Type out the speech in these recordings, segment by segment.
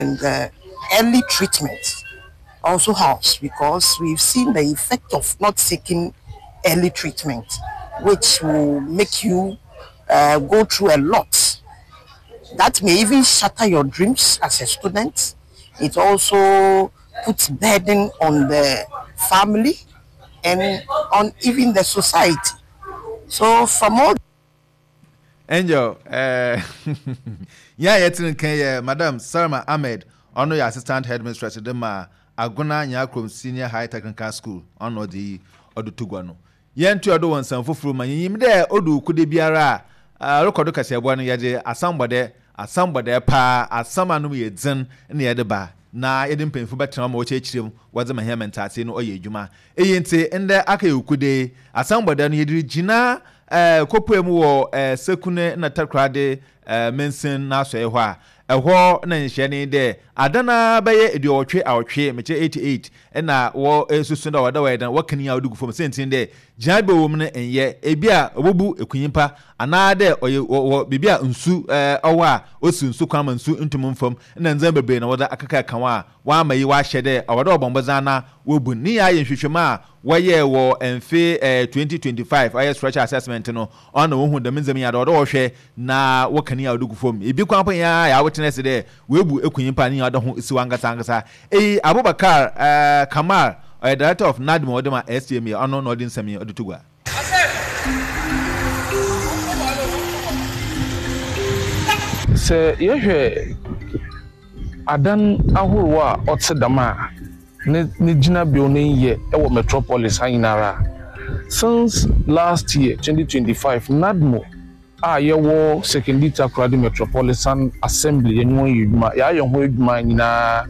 And early treatment also helps because we've seen the effect of not seeking early treatment, which will make you go through a lot. That may even shatter your dreams as a student. It also puts burden on the family and on even the society. So from all Angel, yeah, Madam Salma Ahmed, on your assistant headmistress at the Aguna Nyakrum Senior High Technical School, on the Odutugano. Yen to other ones and for my yim there, Odu could be a Rokodoka one yade, a somebody pa, a someone who is zen near the bar. Na yedin pen for better mo chechim was a mahem and tatin or yejuma. Eyente and the Ake Ukude, a somebody yedi Gina. Kopemu sekune na takrade mensen na so ehwa ehwo na nhye de adana baye edi otwe awtwe meche 88 na wo esusu da wada wada wakani ya odugu fom sentin de jabe wo mne enye ebia obubu ekunyimpa anade oye bibia nsu owa osu nsu kwama nsu ntum mfom na nzan bebe na wada akaka kanwa wa mayi wa hyede awada obombozana wobu ni ya yenhwehwema waye wo enfe 2025 aye structure assessment no on wo hu de menzem ya do hwe na wakani ya odugu fom ebi kwampa ya witness de webu ekunyimpa ni ado ho isi wangasa Abubakar Kamal director of NADMO odema STMA ono no din sami odutugwa se yehwe adan ahorowa otsedama ne gina bionin ye ewo metropolis anyinara since last year 2025 NADMO yewo secondary takrade metropolitan assembly yenwo yeduma ya yeho eduma nyina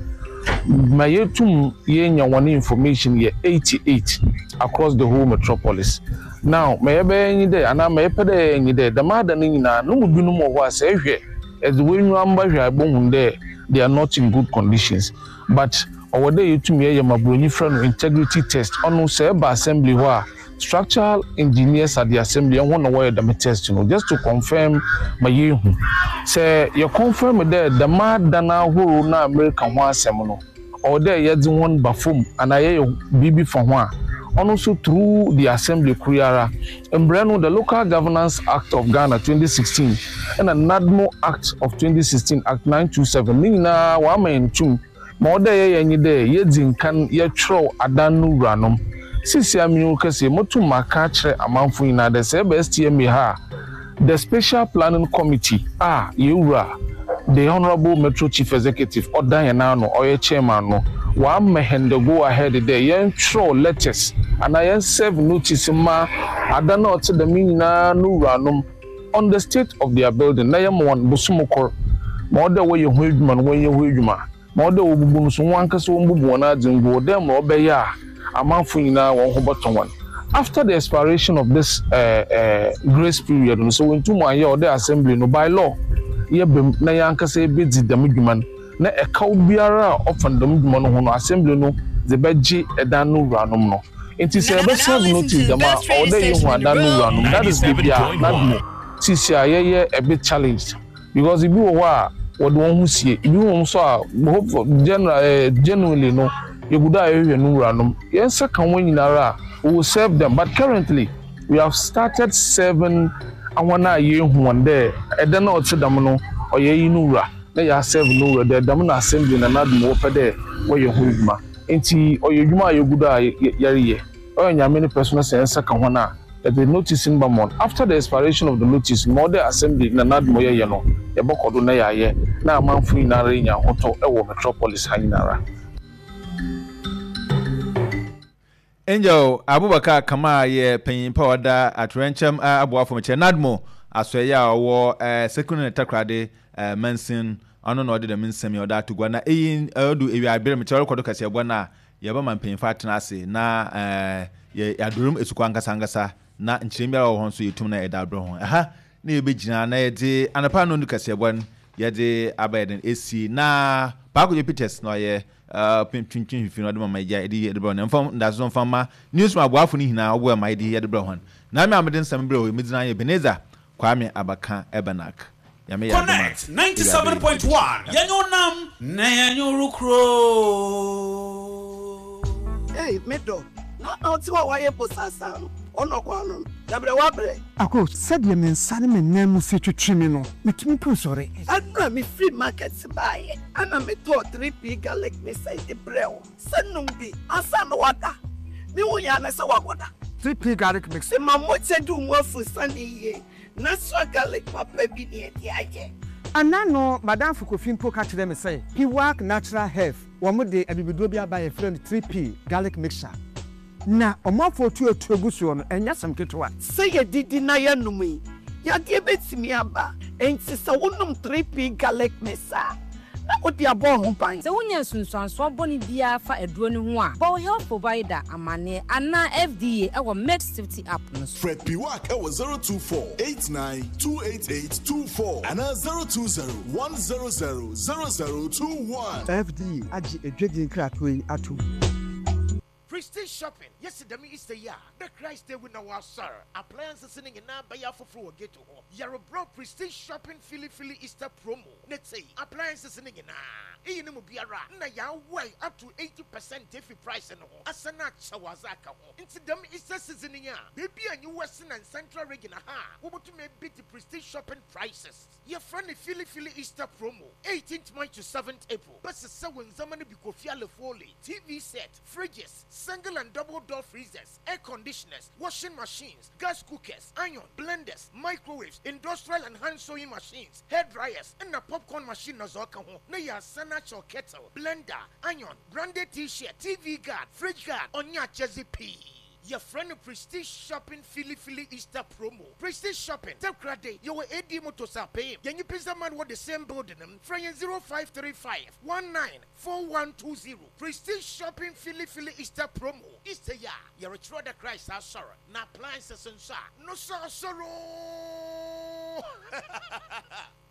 mayetum yenya one information ye 88 across the whole metropolis. Now maybe any day and I may pay any day the mother nyina no mudunu mo ho asehwe as the way you amba hwa bon there they are not in good conditions but our day yetum ye mabroni friend integrity test on say assembly wa structural engineers at the assembly and one away the test just to confirm my you say you confirm that the mad dana who na American one semono or there yet one bafum and I BB for one also through the assembly kuriara and the Local Governance Act of Ghana 2016 and the NADMO Act of 2016 Act 927 nina wa main tum more there any day yedin can yet throw adanu ranum sisi aminu kese motu makachre amanfu ina de STMA ha the special planning committee yura the honorable metro chief executive odan na no oye chairman no wa mehende go ahead there yen throw letters and I serve notice ma adana ot the minina no ranum on the state of their building na yam one busumokor ma oda we yehuduma no we yehuduma ma oda obubu so wanka so mbubu na adingo dem no obeya amanfo nyina won ho botton one after the expiration of this grace period so when two aye the assembly no by law ye bem na yankasa be di dam dwuman na ekaw biara of dam dwuman no no assembly no ze beji edan no ranom no enti se be serve notice dama o dey you adan no ranom that is the bia NADMO sisi aye a bit challenged because if you wa what won hu sie if you won so hope generally no you could die no ranum yes second one nyinara we will serve them but currently we have started serving awana ye hu one there e den na otedam no oye yinura na ya serve no there dam na assembly na NADMO wo pede wo ye hu dwuma enti oye dwuma ye guda yariye o nya many personal sense second one na the notice in Bamon after the expiration of the notice more the assembly na NADMO ye no ye bokodo na yaye na amanfu inara nya hoto e wo metropolis hanyinara. Angel Abubakar Kama ye penyin powder at Rencham abuafo meche NADMO asoya wo second takrade mensen ano no de mensem yo da tugwa na eyin odu ewi abere meche rekodo kase egwa na ye ba man penyin fatena ase na ye adurum esukwa ngasa na nchiremia wo honso yetum na eda abro ho aha na ye begina na ye de anapa no ndu kase egwa ye de abaden esi na Paco Peters no ye pintin fi no de mama ya edi de bro na mfam ndazo mfama news ma boafo ni hina obo ma edi de bro hon na me ameden sam bro medina ye Beneza Kwame Abaka Ebanak Connect 97.1. Yanyo nam na yanyo rukro. Hey, Medo. No, ti wa waye posasa. Ono kwano. Dabre wabre. Ako, said ye men sane me nemu se twetwe no. Metumi po sore. Adra me free market buy. Ana me to 3p garlic me say the brew. Sanum bi. Asa no wada. Me wo ya na se wagoda. 3p garlic mix. Se mamo che du mo fu sane ye. Na so garlic papa bi ne di aje. Anano Madam Fukofin po ka kire me say, he work natural health. Womo de abibido bi aba ye friend 3p garlic mixture. Na omafo tu etuegusu no enya sam ketwa. Se ye didi na ya numi. Ya de betimi aba. Enti se wonum 3p garlic mixture. Na odi abo ho ban. Se wonya sunsuanso boni bia fa eduro ne ho a. Bo health provider amane ana FDA e wo Med Safety app no. Fred Piwak e wo 02489288824 ana 02010000021. FDA agi edwedi nkrato yi ato. Prestige Shopping. Yes, the is the year. The Christ Day with our sir. Appliances sitting in our buyer for free get to home. You're a bro Prestige Shopping Philly Easter promo. Let's say appliances sitting in a Mubiara. Na ya way up to 80% if price and home. Asana Chawazaka home. Into them Easter season in ya. Baby and you Western and Central region. What to make beat the Prestige Shopping prices. Your friendly Philly Easter promo. 18th March to 7th April. But the 7th Zamani Bikofia Foley. TV set, fridges, single and double door freezers, air conditioners, washing machines, gas cookers, iron, blenders, microwaves, industrial and hand sewing machines, hair dryers, and a popcorn machine as well. Na ya sanach or kettle, blender, iron, branded t-shirt, TV guard, fridge guard, on your Chelsea P. Your friend of Prestige Shopping Philly Easter promo. Prestige Shopping. Tell Crade, you were AD Motors are paying. Can you pay man what the same building? Frame 0535 194120. Prestige Shopping Philly Easter promo. Easter ya. You're a true the Christ our sorrow. Now appliances and no sorrow.